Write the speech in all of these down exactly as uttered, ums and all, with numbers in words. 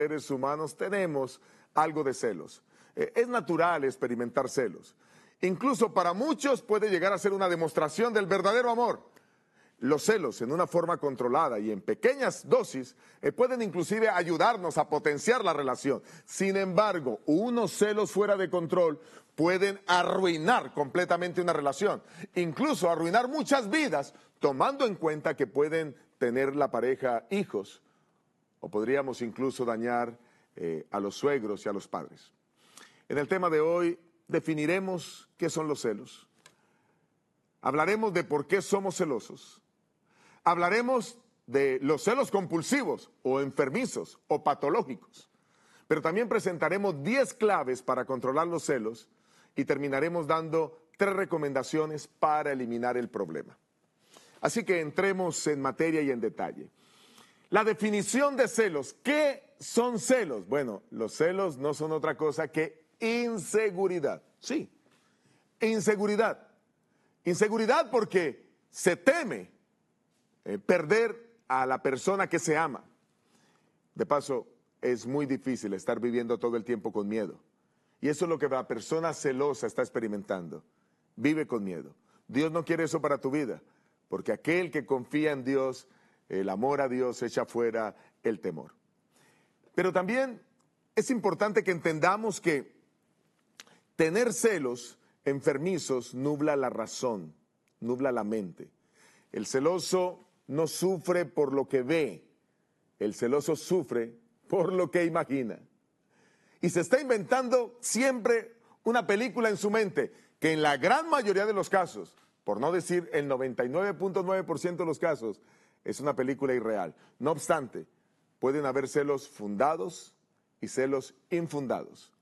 seres humanos tenemos algo de celos. Eh, es natural experimentar celos. Incluso para muchos puede llegar a ser una demostración del verdadero amor. Los celos, en una forma controlada y en pequeñas dosis, eh, pueden inclusive ayudarnos a potenciar la relación. Sin embargo, unos celos fuera de control pueden arruinar completamente una relación, incluso arruinar muchas vidas, tomando en cuenta que pueden tener la pareja hijos, o podríamos incluso dañar eh, a los suegros y a los padres. En el tema de hoy definiremos qué son los celos. Hablaremos de por qué somos celosos. Hablaremos de los celos compulsivos o enfermizos o patológicos, pero también presentaremos diez claves para controlar los celos y terminaremos dando tres recomendaciones para eliminar el problema. Así que entremos en materia y en detalle. La definición de celos. ¿Qué son celos? Bueno, los celos no son otra cosa que inseguridad. Sí, inseguridad. Inseguridad porque se teme Eh, perder a la persona que se ama. De paso, es muy difícil estar viviendo todo el tiempo con miedo. Y eso es lo que la persona celosa está experimentando. Vive con miedo. Dios no quiere eso para tu vida, porque aquel que confía en Dios, el amor a Dios echa fuera el temor. Pero también es importante que entendamos que tener celos enfermizos nubla la razón, nubla la mente. El celoso no sufre por lo que ve, el celoso sufre por lo que imagina. Y se está inventando siempre una película en su mente, que en la gran mayoría de los casos, por no decir el noventa y nueve punto nueve por ciento de los casos, es una película irreal. No obstante, pueden haber celos fundados y celos infundados.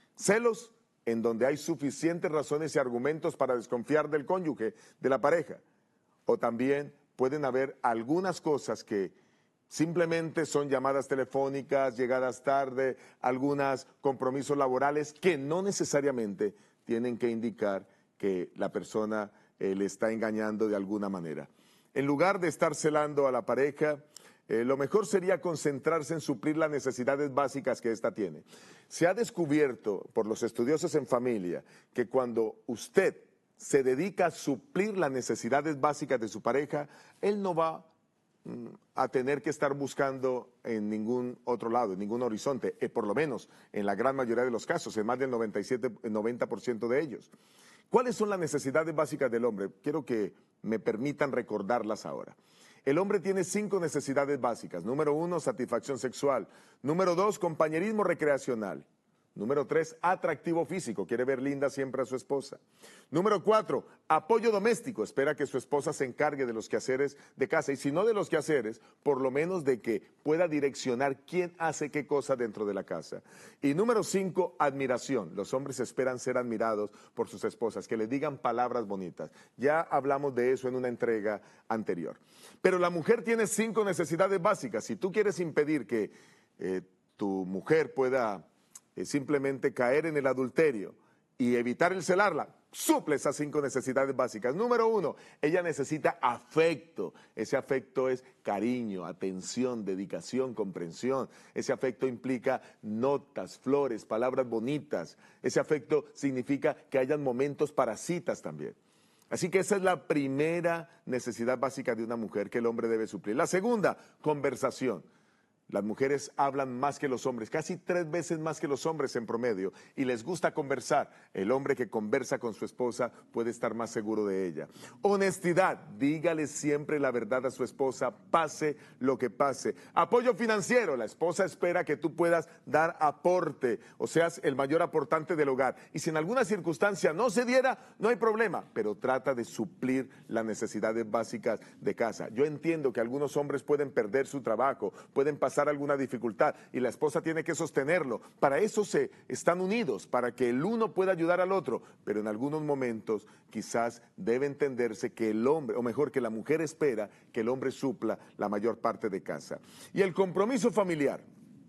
Celos en donde hay suficientes razones y argumentos para desconfiar del cónyuge, de la pareja. O también pueden haber algunas cosas que simplemente son llamadas telefónicas, llegadas tarde, algunos compromisos laborales que no necesariamente tienen que indicar que la persona eh, le está engañando de alguna manera. En lugar de estar celando a la pareja, eh, lo mejor sería concentrarse en suplir las necesidades básicas que ésta tiene. Se ha descubierto por los estudiosos en familia que cuando usted se dedica a suplir las necesidades básicas de su pareja, él no va mm, a tener que estar buscando en ningún otro lado, en ningún horizonte, eh, por lo menos en la gran mayoría de los casos, en más del noventa y siete, noventa por ciento de ellos. ¿Cuáles son las necesidades básicas del hombre? Quiero que me permitan recordarlas ahora. El hombre tiene cinco necesidades básicas. Número uno, satisfacción sexual. Número dos, compañerismo recreacional. Número tres, atractivo físico, quiere ver linda siempre a su esposa. Número cuatro, apoyo doméstico, espera que su esposa se encargue de los quehaceres de casa y si no de los quehaceres, por lo menos de que pueda direccionar quién hace qué cosa dentro de la casa. Y número cinco, admiración, los hombres esperan ser admirados por sus esposas, que les digan palabras bonitas. Ya hablamos de eso en una entrega anterior. Pero la mujer tiene cinco necesidades básicas. Si tú quieres impedir que eh, tu mujer pueda Eh, simplemente caer en el adulterio y evitar el celarla, suple esas cinco necesidades básicas. Número uno, ella necesita afecto. Ese afecto es cariño, atención, dedicación, comprensión. Ese afecto implica notas, flores, palabras bonitas. Ese afecto significa que hayan momentos para citas también. Así que esa es la primera necesidad básica de una mujer que el hombre debe suplir. La segunda, conversación. Las mujeres hablan más que los hombres, casi tres veces más que los hombres en promedio, y les gusta conversar. El hombre que conversa con su esposa puede estar más seguro de ella. Honestidad, dígale siempre la verdad a su esposa, pase lo que pase. Apoyo financiero, la esposa espera que tú puedas dar aporte, o seas el mayor aportante del hogar. Y si en alguna circunstancia no se diera, no hay problema, pero trata de suplir las necesidades básicas de casa. Yo entiendo que algunos hombres pueden perder su trabajo, pueden pasar alguna dificultad y la esposa tiene que sostenerlo. Para eso se están unidos, para que el uno pueda ayudar al otro, pero en algunos momentos quizás debe entenderse que el hombre, o mejor que la mujer espera que el hombre supla la mayor parte de casa. Y el compromiso familiar.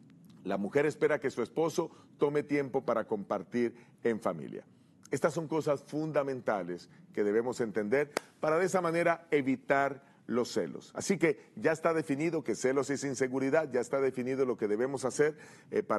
La mujer espera que su esposo tome tiempo para compartir en familia. Estas son cosas fundamentales que debemos entender para de esa manera evitar los celos. Así que ya está definido que celos es inseguridad, ya está definido lo que debemos hacer eh, para